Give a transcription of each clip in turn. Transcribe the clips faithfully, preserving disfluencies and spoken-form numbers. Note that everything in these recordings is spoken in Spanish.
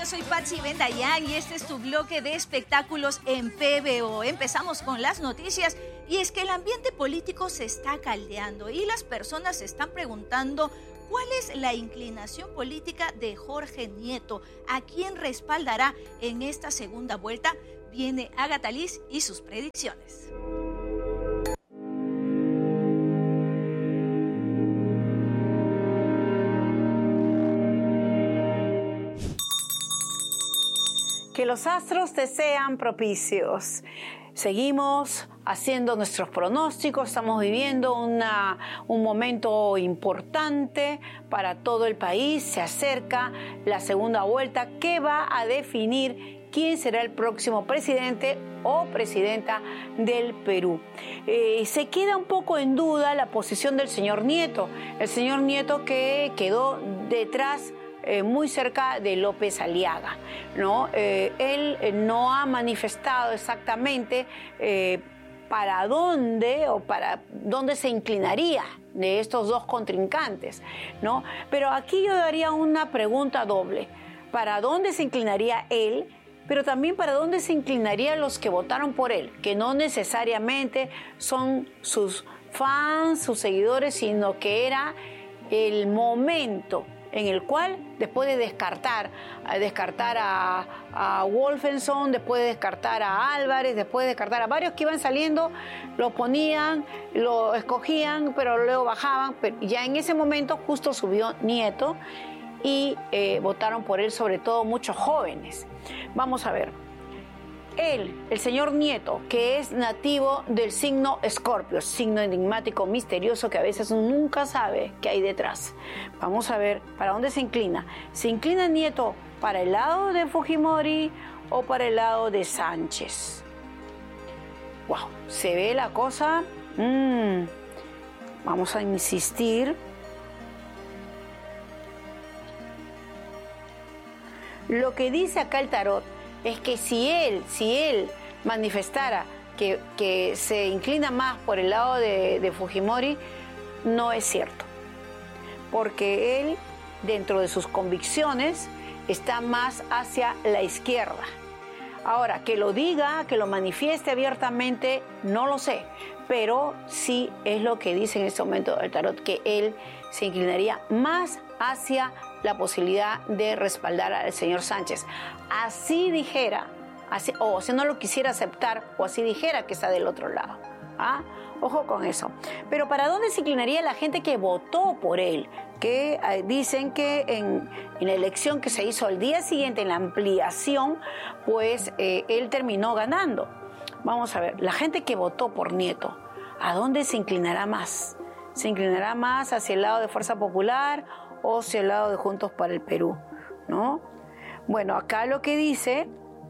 soy Patsy Bendayán y este es tu bloque de espectáculos en P B O. Empezamos con las noticias y es que el ambiente político se está caldeando y las personas se están preguntando cuál es la inclinación política de Jorge Nieto, a quién respaldará en esta segunda vuelta. Viene Agatha Liz y sus predicciones. Que los astros te sean propicios. Seguimos haciendo nuestros pronósticos, estamos viviendo una, un momento importante para todo el país. Se acerca la segunda vuelta que va a definir quién será el próximo presidente o presidenta del Perú. Eh, se queda un poco en duda la posición del señor Nieto, el señor Nieto que quedó detrás Eh, muy cerca de López Aliaga, ¿no? Eh, él eh, no ha manifestado exactamente eh, para dónde o para dónde se inclinaría de estos dos contrincantes, ¿no? Pero aquí yo daría una pregunta doble. ¿Para dónde se inclinaría él? Pero también para dónde se inclinarían los que votaron por él, que no necesariamente son sus fans, sus seguidores, sino que era el momento en el cual, después de descartar, descartar a, a Wolfenson, después de descartar a Álvarez, después de descartar a varios que iban saliendo, lo ponían, lo escogían, pero luego bajaban. Pero ya en ese momento justo subió Nieto y eh, votaron por él sobre todo muchos jóvenes. Vamos a ver. Él, el señor Nieto, que es nativo del signo Escorpio, signo enigmático, misterioso, que a veces uno nunca sabe qué hay detrás. Vamos a ver para dónde se inclina. ¿Se inclina Nieto para el lado de Fujimori o para el lado de Sánchez? Wow, se ve la cosa. Mm. Vamos a insistir. Lo que dice acá el tarot es que si él, si él manifestara que, que se inclina más por el lado de, de Fujimori, no es cierto. Porque él, dentro de sus convicciones, está más hacia la izquierda. Ahora, que lo diga, que lo manifieste abiertamente, no lo sé. Pero sí es lo que dice en este momento el tarot, que él se inclinaría más hacia la posibilidad de respaldar al señor Sánchez. Así dijera, así, o si no lo quisiera aceptar, o así dijera que está del otro lado. ¿Ah? Ojo con eso. Pero ¿para dónde se inclinaría la gente que votó por él? Que eh, dicen que en, en la elección que se hizo al día siguiente, en la ampliación, pues eh, él terminó ganando. Vamos a ver, la gente que votó por Nieto, ¿a dónde se inclinará más? ¿Se inclinará más hacia el lado de Fuerza Popular o hacia el lado de Juntos para el Perú, ¿no? Bueno, acá lo que dice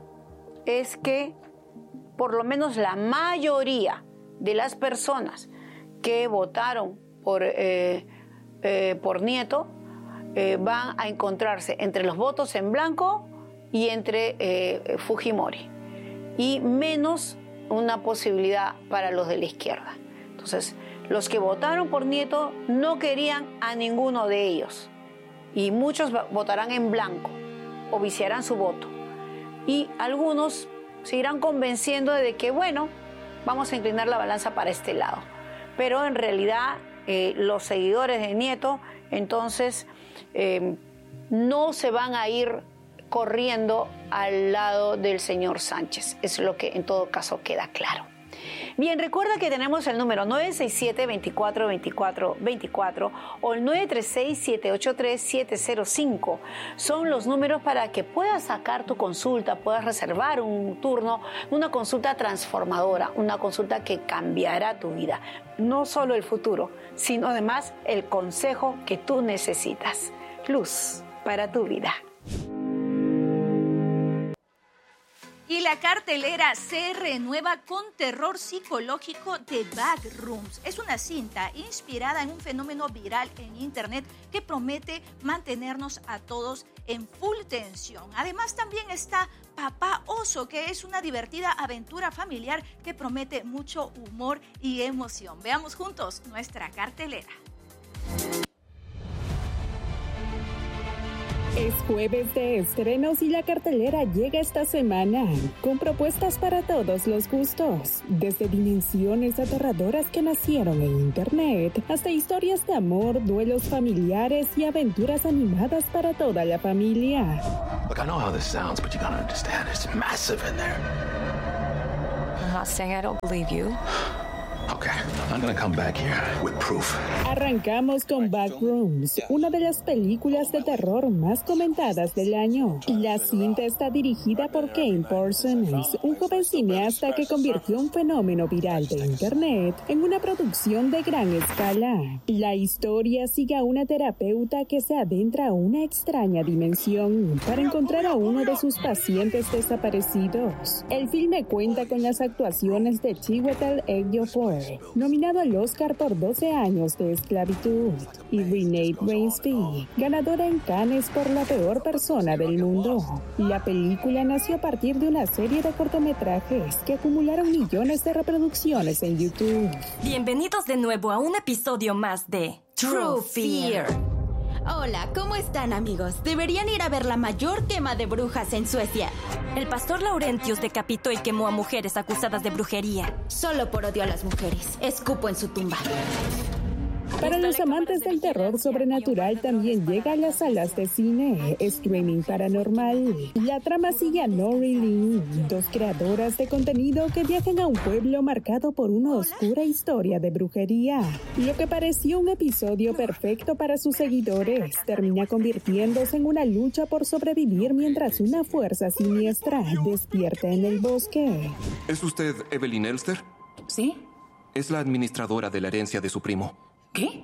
es que por lo menos la mayoría de las personas que votaron por, eh, eh, por Nieto eh, van a encontrarse entre los votos en blanco y entre eh, Fujimori, y menos una posibilidad para los de la izquierda. Entonces, los que votaron por Nieto no querían a ninguno de ellos y muchos votarán en blanco o viciarán su voto, y algunos se irán convenciendo de que, bueno, vamos a inclinar la balanza para este lado. Pero en realidad eh, los seguidores de Nieto entonces eh, no se van a ir corriendo al lado del señor Sánchez. Es lo que en todo caso queda claro. Bien, recuerda que tenemos el número nueve seis siete, veinticuatro, veinticuatro, veinticuatro o el nueve tres seis, siete ocho tres, siete cero cinco. Son los números para que puedas sacar tu consulta, puedas reservar un turno, una consulta transformadora, una consulta que cambiará tu vida. No solo el futuro, sino además el consejo que tú necesitas. Luz para tu vida. Y la cartelera se renueva con terror psicológico de Backrooms. Es una cinta inspirada en un fenómeno viral en internet que promete mantenernos a todos en full tensión. Además también está Papá Oso, que es una divertida aventura familiar que promete mucho humor y emoción. Veamos juntos nuestra cartelera. Es jueves de estrenos y la cartelera llega esta semana, con propuestas para todos los gustos, desde dimensiones aterradoras que nacieron en internet, hasta historias de amor, duelos familiares y aventuras animadas para toda la familia. Look, I know how this sounds, but you gotta understand, it's massive in there. I'm not saying I don't believe you. Okay, I'm gonna come back here with proof. Arrancamos con Backrooms, una de las películas de terror más comentadas del año. La cinta está dirigida por Kane Parsons, un joven cineasta que convirtió un fenómeno viral de internet en una producción de gran escala. La historia sigue a una terapeuta que se adentra a una extraña dimensión para encontrar a uno de sus pacientes desaparecidos. El filme cuenta con las actuaciones de Chiwetel Ejiofor, nominado al Oscar por doce años de esclavitud, y Renee Reinsve, ganadora en Cannes por la peor persona del mundo. La película nació a partir de una serie de cortometrajes que acumularon millones de reproducciones en YouTube. Bienvenidos de nuevo a un episodio más de True Fear. Hola, ¿cómo están, amigos? Deberían ir a ver la mayor quema de brujas en Suecia. El pastor Laurentius decapitó y quemó a mujeres acusadas de brujería. Solo por odio a las mujeres. Escupo en su tumba. Para los amantes del terror sobrenatural también llega a las salas de cine Screaming Paranormal. La trama sigue a Nori Lee, dos creadoras de contenido que viajan a un pueblo marcado por una oscura historia de brujería. Lo que pareció un episodio perfecto para sus seguidores termina convirtiéndose en una lucha por sobrevivir mientras una fuerza siniestra despierta en el bosque. ¿Es usted Evelyn Elster? ¿Sí? Es la administradora de la herencia de su primo. ¿Qué?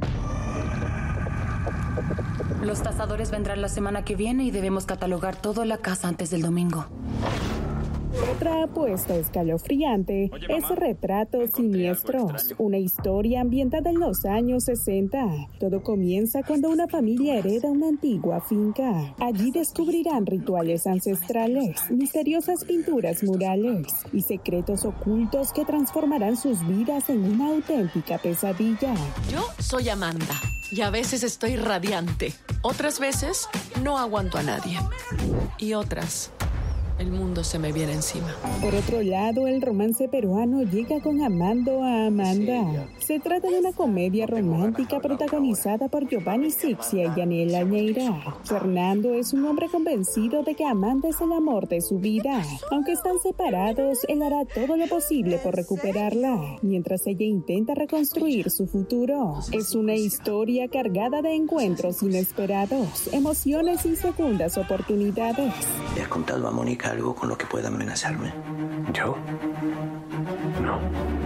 Los tasadores vendrán la semana que viene y debemos catalogar toda la casa antes del domingo. Otra apuesta escalofriante Oye, es Retratos Siniestros, una historia ambientada en los años sesenta. Todo comienza cuando una familia hereda una antigua finca. Allí descubrirán rituales ancestrales, misteriosas pinturas murales y secretos ocultos que transformarán sus vidas en una auténtica pesadilla. Yo soy Amanda y a veces estoy radiante. Otras veces no aguanto a nadie. Y otras, el mundo se me viene encima. Por otro lado, el romance peruano llega con Amando a Amanda. Se trata de una comedia romántica protagonizada por Giovanni Sixia y Daniela Neira. Fernando es un hombre convencido de que Amanda es el amor de su vida. Aunque están separados, él hará todo lo posible por recuperarla, mientras ella intenta reconstruir su futuro. Es una historia cargada de encuentros inesperados, emociones y segundas oportunidades. ¿Le has contado a Mónica algo con lo que pueda amenazarme? ¿Yo? No.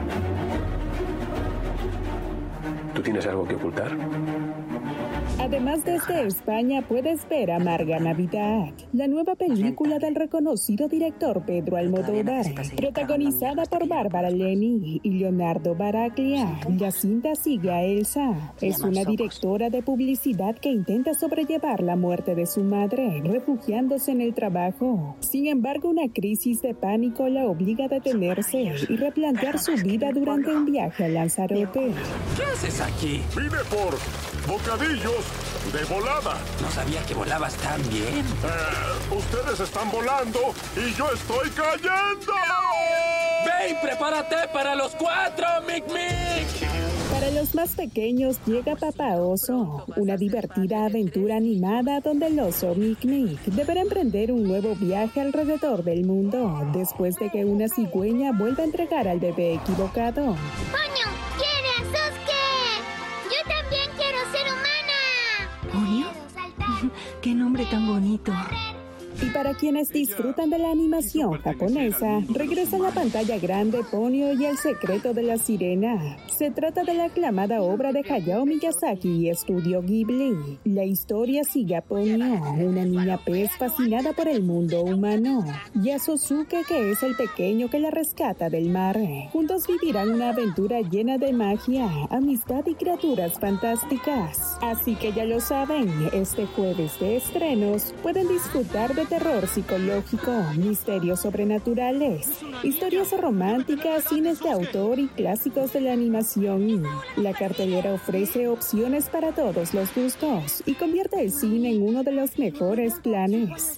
¿Tú tienes algo que ocultar? Además, desde España puedes ver Amarga Navidad, la nueva película del reconocido director Pedro Almodóvar, protagonizada por Bárbara Leni y Leonardo Baraglia. La cinta sigue a Elsa. Es una directora de publicidad que intenta sobrellevar la muerte de su madre, refugiándose en el trabajo. Sin embargo, una crisis de pánico la obliga a detenerse y replantear su vida durante un viaje a Lanzarote. ¿Qué haces aquí? Vine por bocadillos de volada. No sabía que volabas tan bien. Eh, ustedes están volando y yo estoy cayendo. ¡Ve y prepárate para los cuatro, Mic Mic! Para los más pequeños llega Papá Oso, una divertida aventura animada donde el oso Mic Mic deberá emprender un nuevo viaje alrededor del mundo después de que una cigüeña vuelva a entregar al bebé equivocado. ¡Ponyo quiere a Sosuke! ¡Yo también quiero ser humana! ¿Ponyo? ¡Qué nombre tan bonito! Y para quienes disfrutan de la animación japonesa, regresa a la pantalla grande Ponyo y el secreto de la sirena. Se trata de la aclamada obra de Hayao Miyazaki y Estudio Ghibli. La historia sigue a Ponyo, una niña pez fascinada por el mundo humano, y a Sosuke, que es el pequeño que la rescata del mar. Juntos vivirán una aventura llena de magia, amistad y criaturas fantásticas. Así que ya lo saben, este jueves de estrenos pueden disfrutar de de terror psicológico, misterios sobrenaturales, historias románticas, cines de autor y clásicos de la animación. La cartelera ofrece opciones para todos los gustos y convierte el cine en uno de los mejores planes.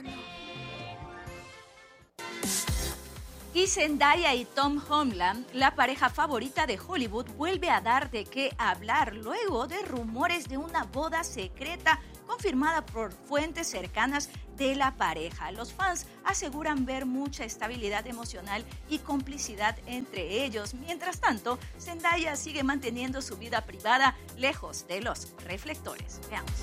Y Zendaya y Tom Holland, la pareja favorita de Hollywood, vuelve a dar de qué hablar luego de rumores de una boda secreta confirmada por fuentes cercanas de la pareja. Los fans aseguran ver mucha estabilidad emocional y complicidad entre ellos. Mientras tanto, Zendaya sigue manteniendo su vida privada lejos de los reflectores. Veamos.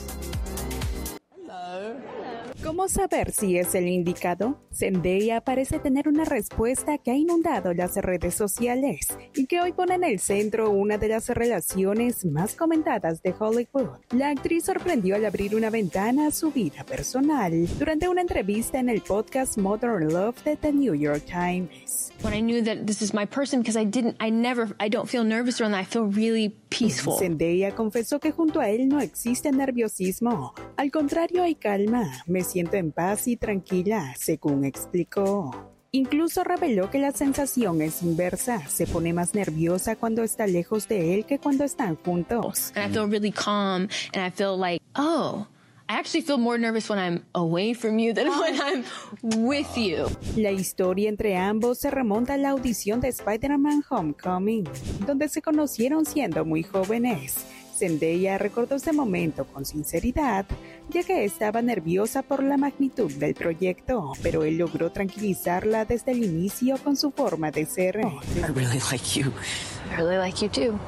¿Cómo saber si es el indicado? Zendaya parece tener una respuesta que ha inundado las redes sociales y que hoy pone en el centro una de las relaciones más comentadas de Hollywood. La actriz sorprendió al abrir una ventana a su vida personal durante una entrevista en el podcast Modern Love de The New York Times. When I knew that this is my person, because I didn't, I never, I don't feel nervous around that. I feel really peaceful. Zendaya confesó que junto a él no existe nerviosismo. Al contrario, hay calma. Me siento en paz y tranquila, según explicó. Incluso reveló que la sensación es inversa. Se pone más nerviosa cuando está lejos de él que cuando están juntos. And I feel really calm, and I feel like, oh, I actually feel more nervous when I'm away from you than when I'm with you. La historia entre ambos se remonta a la audición de Spider-Man Homecoming, donde se conocieron siendo muy jóvenes. Zendaya recordó ese momento con sinceridad, ya que estaba nerviosa por la magnitud del proyecto, pero él logró tranquilizarla desde el inicio con su forma de ser. Oh, I really like you. I really like you too.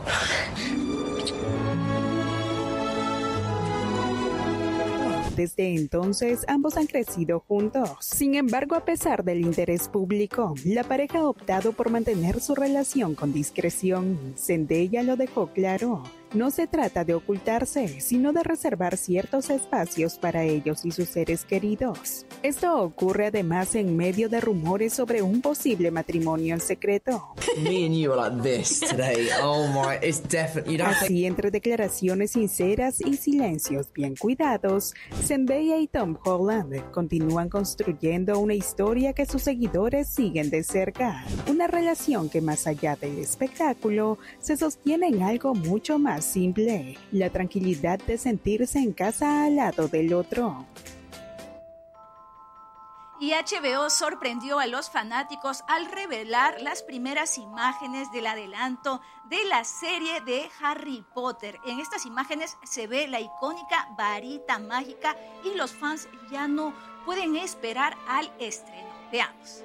Desde entonces, ambos han crecido juntos. Sin embargo, a pesar del interés público, la pareja ha optado por mantener su relación con discreción. Zendaya lo dejó claro. No se trata de ocultarse, sino de reservar ciertos espacios para ellos y sus seres queridos. Esto ocurre además en medio de rumores sobre un posible matrimonio en secreto. Me and you are like this today. Oh my, it's definitely. You don't Así, think... entre declaraciones sinceras y silencios bien cuidados, Zendaya y Tom Holland continúan construyendo una historia que sus seguidores siguen de cerca. Una relación que, más allá del espectáculo, se sostiene en algo mucho más simple: la tranquilidad de sentirse en casa al lado del otro. Y H B O sorprendió a los fanáticos al revelar las primeras imágenes del adelanto de la serie de Harry Potter. En estas imágenes se ve la icónica varita mágica y los fans ya no pueden esperar al estreno. Veamos.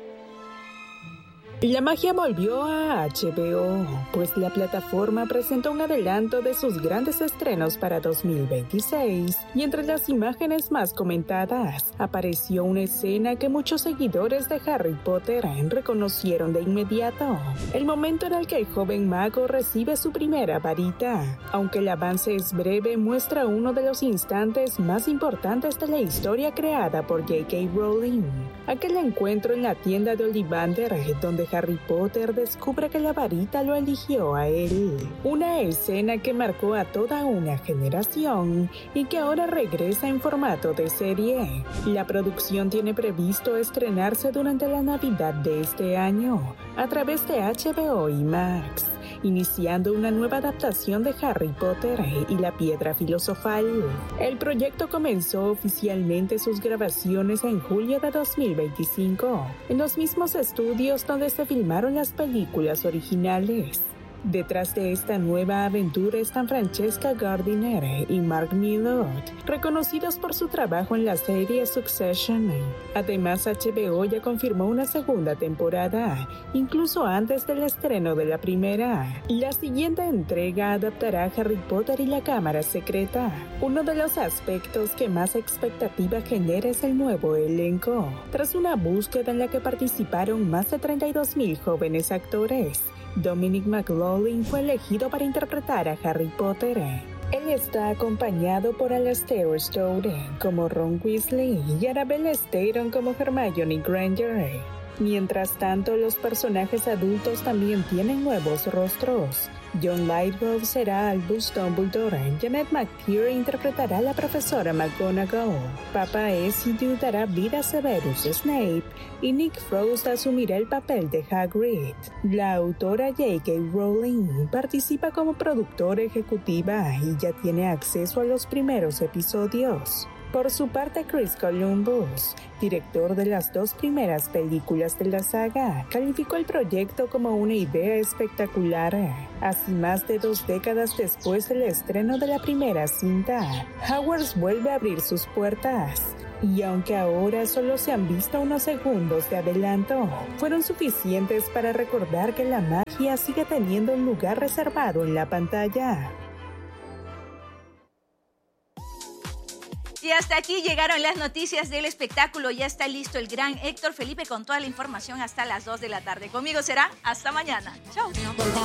La magia volvió a H B O, pues la plataforma presentó un adelanto de sus grandes estrenos para dos mil veintiséis, y entre las imágenes más comentadas apareció una escena que muchos seguidores de Harry Potter reconocieron de inmediato: el momento en el que el joven mago recibe su primera varita. Aunque el avance es breve, muestra uno de los instantes más importantes de la historia creada por J K Rowling. Aquel encuentro en la tienda de Ollivander, donde Harry Potter descubre que la varita lo eligió a él. Una escena que marcó a toda una generación y que ahora regresa en formato de serie. La producción tiene previsto estrenarse durante la Navidad de este año a través de H B O y Max, iniciando una nueva adaptación de Harry Potter y la Piedra Filosofal. El proyecto comenzó oficialmente sus grabaciones en julio de dos mil veinticinco, en los mismos estudios donde se filmaron las películas originales. Detrás de esta nueva aventura están Francesca Gardiner y Mark Millard, reconocidos por su trabajo en la serie Succession. Además, H B O ya confirmó una segunda temporada, incluso antes del estreno de la primera. La siguiente entrega adaptará a Harry Potter y la Cámara Secreta. Uno de los aspectos que más expectativa genera es el nuevo elenco, tras una búsqueda en la que participaron más de treinta y dos mil jóvenes actores. Dominic McLaughlin fue elegido para interpretar a Harry Potter. Él está acompañado por Alastair Stone como Ron Weasley y Arabella Staton como Hermione Granger. Mientras tanto, los personajes adultos también tienen nuevos rostros. John Lithgow será Albus Dumbledore, Janet McTeer interpretará a la profesora McGonagall, Papa Ezio dará vida a Severus Snape y Nick Frost asumirá el papel de Hagrid. La autora J K Rowling participa como productora ejecutiva y ya tiene acceso a los primeros episodios. Por su parte, Chris Columbus, director de las dos primeras películas de la saga, calificó el proyecto como una idea espectacular. Así, más de dos décadas después del estreno de la primera cinta, Hogwarts vuelve a abrir sus puertas. Y aunque ahora solo se han visto unos segundos de adelanto, fueron suficientes para recordar que la magia sigue teniendo un lugar reservado en la pantalla. Y hasta aquí llegaron las noticias del espectáculo. Ya está listo el gran Héctor Felipe con toda la información hasta las dos de la tarde. Conmigo será hasta mañana. Chao.